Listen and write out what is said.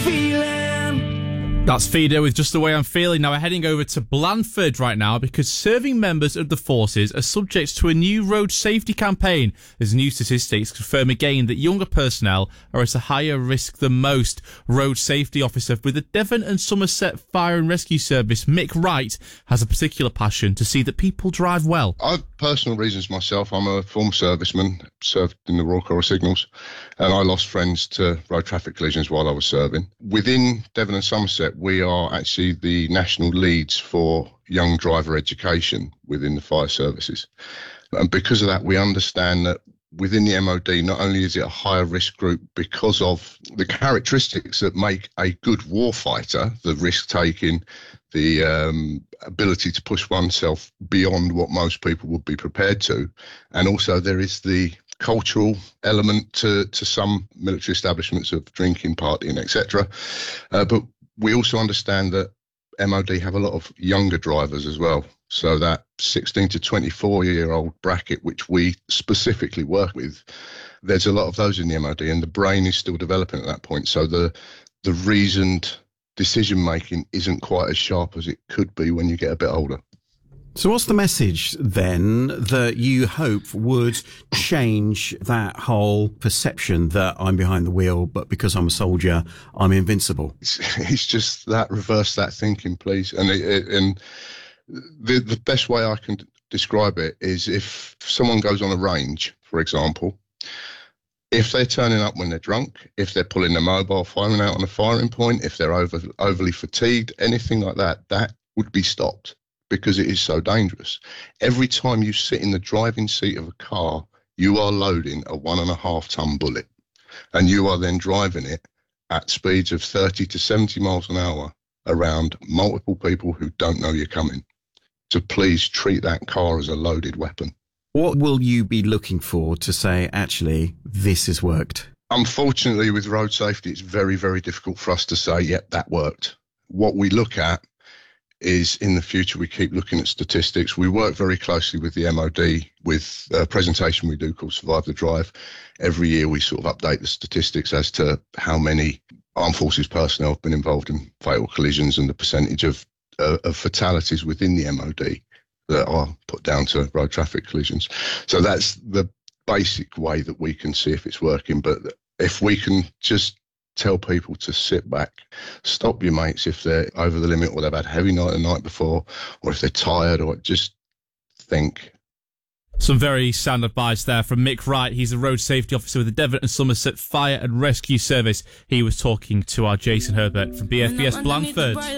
feeling. That's Fido with Just the Way I'm Feeling. Now we're heading over to Blandford right now because serving members of the forces are subject to a new road safety campaign as new statistics confirm again that younger personnel are at a higher risk than most. Road safety officer with the Devon and Somerset Fire and Rescue Service, Mick Wright, has a particular passion to see that people drive well. I've personal reasons myself. I'm a former serviceman, served in the Royal Corps of Signals, and I lost friends to road traffic collisions while I was serving. Within Devon and Somerset, we are actually the national leads for young driver education within the fire services. And because of that, we understand that within the MOD, not only is it a higher risk group because of the characteristics that make a good warfighter, the risk taking, the ability to push oneself beyond what most people would be prepared to, and also there is the cultural element to some military establishments of drinking, partying, etc. But we also understand that MOD have a lot of younger drivers as well. So that 16 to 24-year-old bracket, which we specifically work with, there's a lot of those in the MOD, and the brain is still developing at that point. So the reasoned decision-making isn't quite as sharp as it could be when you get a bit older. So what's the message then that you hope would change that whole perception that I'm behind the wheel, but because I'm a soldier, I'm invincible? It's just that, reverse that thinking, please. And the best way I can describe it is if someone goes on a range, for example, if they're turning up when they're drunk, if they're pulling their mobile, firing out on a firing point, if they're overly fatigued, anything like that, that would be stopped, because it is so dangerous. Every time you sit in the driving seat of a car, you are loading a 1.5 ton bullet, and you are then driving it at speeds of 30 to 70 miles an hour around multiple people who don't know you're coming. So please treat that car as a loaded weapon. What will you be looking for to say, actually, this has worked? Unfortunately, with road safety, it's very, very difficult for us to say, yep, that worked. What we look at is in the future, we keep looking at statistics. We work very closely with the MOD with a presentation we do called Survive the Drive. Every year we sort of update the statistics as to how many armed forces personnel have been involved in fatal collisions and the percentage of fatalities within the MOD that are put down to road traffic collisions. So that's the basic way that we can see if it's working. But if we can just tell people to sit back, stop your mates if they're over the limit or they've had a heavy night the night before, or if they're tired, or just think. Some very sound advice there from Mick Wright. He's a road safety officer with the Devon and Somerset Fire and Rescue Service. He was talking to our Jason Herbert from BFBS Blandford.